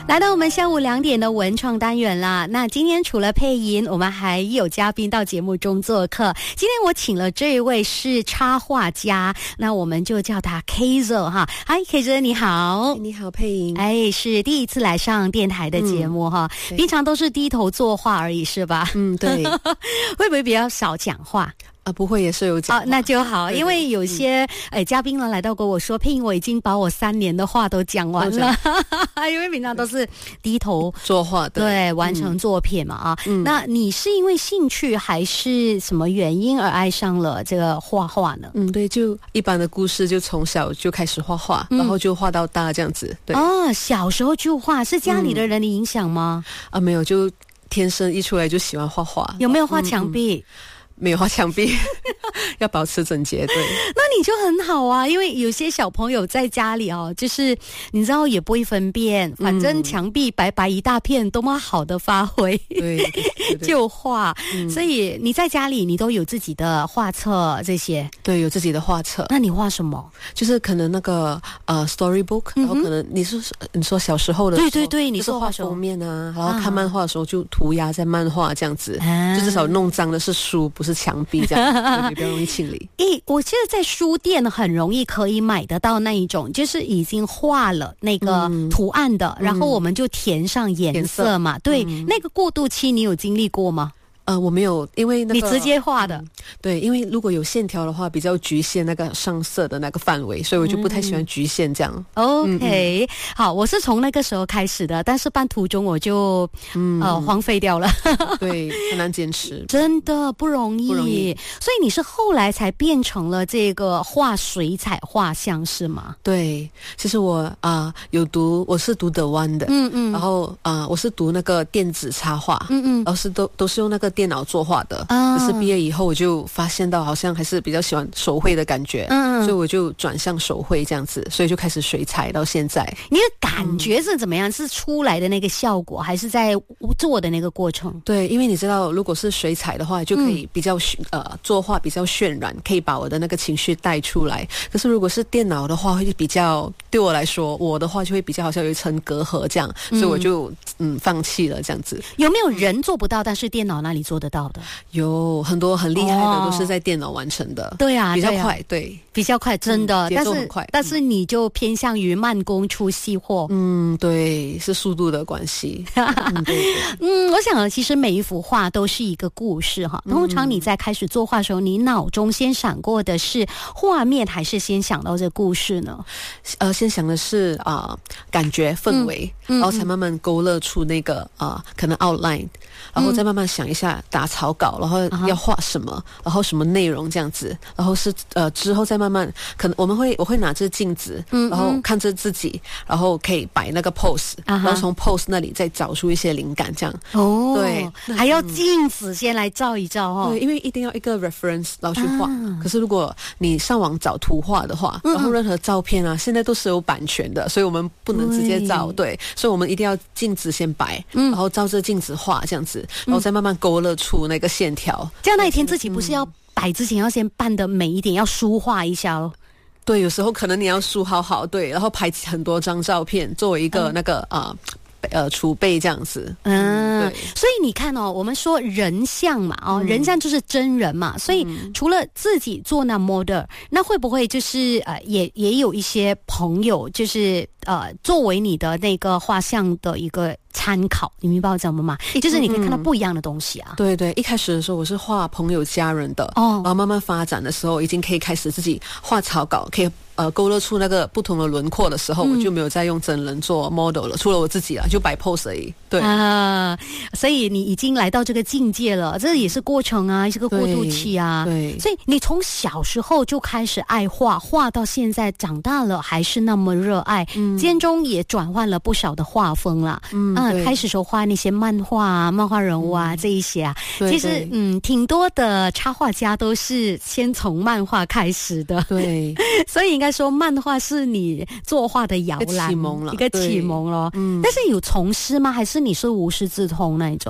来到我们下午2点的文创单元啦。那今天除了配音，我们还有嘉宾到节目中做客。今天我请了这一位是插画家，那我们就叫他 Kazel 哈。嗨 Kazel 你好。 你好佩莹。 是第一次来上电台的节目哈。平常都是低头作画而已是吧？ 对。 会不会比较少讲话？ 不会，也是有讲。 那就好， 对对， 因为有些嘉宾呢来到跟我说，佩莹我已经把我3年的话都讲完了，因为平常都是低头作画的， 对，完成作品嘛那你是因为兴趣还是什么原因而爱上了这个画画呢？ 对，就一般的故事，就从小就开始画画，然后就画到大这样子。对。 小时候就画，是家里的人的影响吗？ 没有，就天生一出来就喜欢画画。 有没有画墙壁？ 没有画墙壁，要保持整洁。对， 那你就很好啊，因为有些小朋友在家里就是你知道也不会分辨，反正墙壁白白一大片，多么好的发挥， 对就画。所以你在家里你都有自己的画册这些？ 对，有自己的画册。 那你画什么？ 就是可能那个storybook，然后可能你说小时候的时候， 对，你说画封面啊，然后看漫画的时候就涂鸦在漫画这样子，就至少弄脏的是书，不是墙壁这样，比较容易清理。 我记得在书店很容易可以买得到那一种，就是已经画了那个图案的，然后我们就填上颜色嘛。对，那个过渡期你有经历过吗？ 我没有，因为你直接画的。 对，因为如果有线条的话，比较局限那个上色的那个范围，所以我就不太喜欢局限这样。 OK，好，我是从那个时候开始的，但是半途中我就荒废掉了。 对，很难坚持， 真的不容易。所以你是后来才变成了这个画水彩画像是吗？ 对，其实我我是读德湾的，然后我是读那个电子插画，然后都是用那个电脑作画的。可是毕业以后我就发现到好像还是比较喜欢手绘的感觉，所以我就转向手绘这样子，所以就开始水彩到现在。 你的感觉是怎么样？是出来的那个效果，还是在做的那个过程？ 对，因为你知道，如果是水彩的话，就可以比较作画比较渲染，可以把我的那个情绪带出来。可是如果是电脑的话，会比较对我来说，我的话就会比较好像有一层隔阂这样，所以我就放弃了这样子。 有没有人做不到，但是电脑那里做得到的？ 有很多很厉害的都是在电脑完成的。 对啊， 比较快，对， 比较快，真的。 节奏很快， 但是你就偏向于慢工出细货。 对，是速度的关系。 我想其实每一幅画都是一个故事哈。通常你在开始作画的时候，你脑中先闪过的是画面，还是先想到这故事呢？ 先想的是感觉氛围，然后才慢慢勾勒出那个可能 outline， 然后再慢慢想一下打草稿，然后要画什么，然后什么内容这样子，然后是之后再慢慢可能我会拿着镜子，然后看着自己，然后可以摆那个 pose，然后从 pose 那里再找出一些灵感这样。对， 还要镜子先来照一照对，因为一定要一个 reference 然后去画。可是如果你上网找图画的话，然后任何照片现在都是有版权的，所以我们不能直接照。对，所以我们一定要镜子先摆，然后照着镜子画这样子，然后再慢慢勾勒出那个线条。 这样那一天自己不是要摆之前要先扮得美一点，要梳化一下哦。 对，有时候可能你要梳好，对，然后拍很多张照片作为一个那个储备这样子。对。 所以你看我们说人像嘛，人像就是真人嘛，所以除了自己做那 model， 那会不会就是也有一些朋友就是作为你的那个画像的一个参考，你明白我讲吗？就是你可以看到不一样的东西啊。 对对，一开始的时候我是画朋友家人的，然后慢慢发展的时候，已经可以开始自己画草稿，可以勾勒出那个不同的轮廓的时候，我就没有再用真人做 model 了，除了我自己就摆 pose 而已。对所以你已经来到这个境界了，这也是过程啊，是个过渡期啊。 对， 所以你从小时候就开始爱画，画到现在长大了还是那么热爱，间中也转换了不少的画风啦。开始时候画那些漫画漫画人物这一些其实挺多的插画家都是先从漫画开始的。 对， 所以应该说漫画是你作画的摇篮， 一个启蒙了， 一个启蒙咯。但是有从师吗？还是你是无师自通那一种？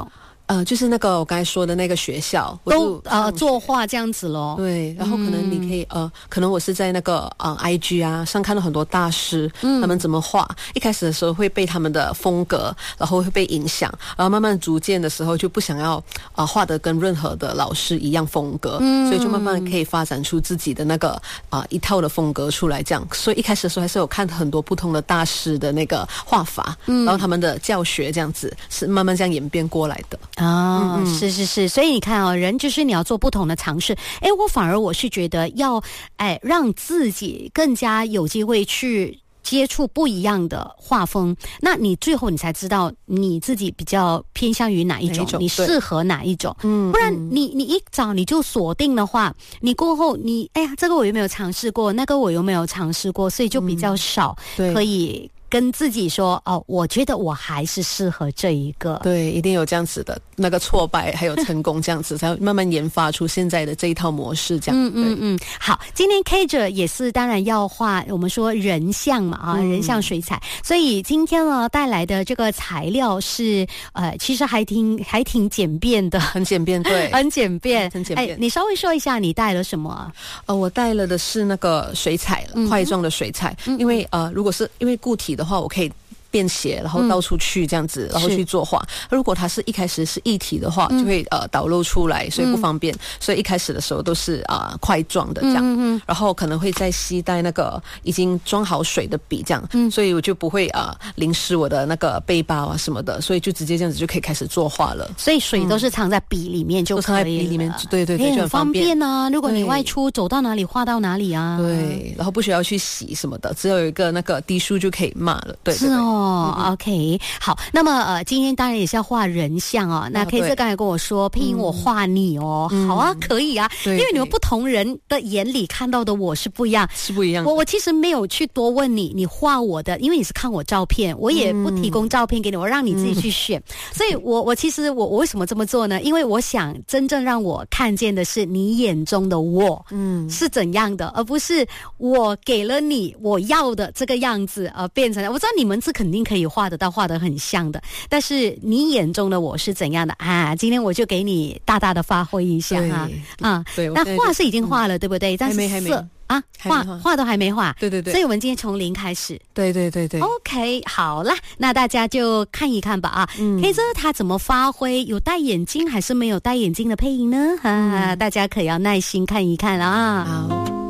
就是那个我刚才说的那个学校， 都作画这样子咯。 对，然后可能你可以可能我是在那个IG 啊上看到很多大师，他们怎么画，一开始的时候会被他们的风格，然后会被影响，然后慢慢逐渐的时候就不想要画的跟任何的老师一样风格，所以就慢慢可以发展出自己的那个一套的风格出来，这样。所以一开始的时候还是有看很多不同的大师的那个画法，然后他们的教学这样子是慢慢这样演变过来的。 是，所以你看人就是你要做不同的尝试。我反而我是觉得要让自己更加有机会去接触不一样的画风，那你最后你才知道你自己比较偏向于哪一种，你适合哪一种。不然你一早你就锁定的话，你过后你这个我又没有尝试过，那个我又没有尝试过，所以就比较少可以跟自己说我觉得我还是适合这一个。 对，一定有这样子的那个挫败还有成功，这样子才慢慢研发出现在的这一套模式这样。 好，今天 K 也是当然要画我们说人像嘛人像水彩，所以今天呢带来的这个材料是其实还挺简便的， 很简便，对， 很简便。你稍微说一下你带了什么我带了的是那个水彩块状的水彩，因为如果是因为固体的话，我可以便携，然后到处去这样子，然后去作画。如果它是一开始是液体的话，就会导漏出来，所以不方便。所以一开始的时候都是块状的这样，然后可能会再携带那个已经装好水的笔这样，所以我就不会淋湿我的那个背包啊什么的，所以就直接这样子就可以开始作画了。 所以水都是藏在笔里面就可以了， 藏在笔里面，对，就很方便啊。如果你外出走到哪里画到哪里啊， 对，然后不需要去洗什么的，只有一个那个滴数就可以抹了。对， 是OK， 好，那么今天当然也是要画人像那 K 刚才跟我说配音我画你好啊，可以啊，因为你们不同人的眼里看到的我是不一样，我其实没有去多问你画我的，因为你是看我照片，我也不提供照片给你，我让你自己去选。所以我其实我为什么这么做呢？因为我想真正让我看见的是你眼中的我是怎样的，而不是我给了你我要的这个样子变成。我知道你们是肯定可以画得到，画得很像的，但是你眼中的我是怎样的今天我就给你大大的发挥一下对， 那画是已经画了对不对？但是还没画都还没画， 对， 所以我们今天从零开始， 对 OK， 好啦，那大家就看一看吧K 他怎么发挥，有戴眼镜还是没有戴眼镜的配音呢大家可要耐心看一看好。